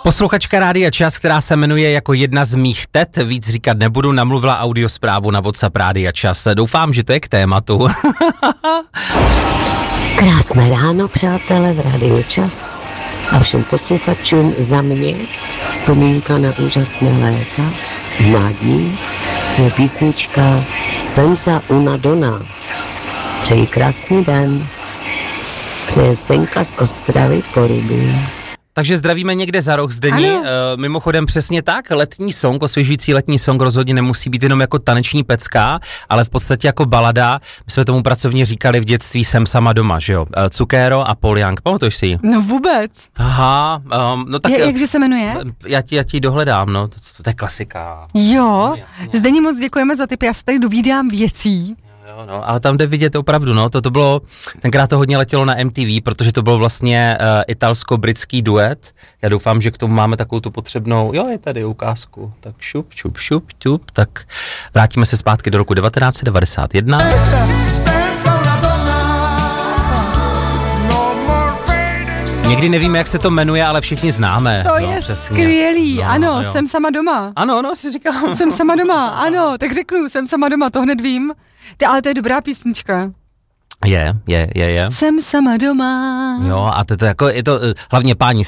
Posluchačka Rádia Čas, která se jmenuje jako jedna z mých tet, víc říkat nebudu, namluvila audiosprávu na WhatsApp Rádia Čas. Doufám, že to je k tématu. Krásné ráno, přátelé, v Rádiu Čas a všem posluchačům za mě vzpomínka na úžasné léta, mládí, je písnička Senza una donna. Přeji krásný den. Přeje Zdenka z Ostravy Poruby. Takže zdravíme někde za roh, Zdení. Mimochodem přesně tak, letní song, osvěžující letní song rozhodně nemusí být jenom jako taneční pecka, ale v podstatě jako balada. My jsme tomu pracovně říkali v dětství Jsem sama doma, že jo? Cukero a Paul Young, pamatuješ si ji? No vůbec. Aha, no tak... Jakže se jmenuje? Já ti dohledám, no, to je klasika. Jo, Zdení, moc děkujeme za tip, já se tady dovídám věcí. No, ale tam jde vidět opravdu, no, to bylo, tenkrát to hodně letělo na MTV, protože to byl vlastně italsko-britský duet. Já doufám, že k tomu máme takovou tu potřebnou, jo, je tady ukázku, tak šup, tak vrátíme se zpátky do roku 1991. Někdy nevíme, jak se to jmenuje, ale všichni známe. To je přesně. Skvělý, ano, Jsem sama doma. Ano, si říkám. Jsem sama doma, ano, tak řeknu, Jsem sama doma, to hned vím. Ale to je dobrá písnička. Je. Jsem sama doma. Jo, a to jako, je to hlavně páni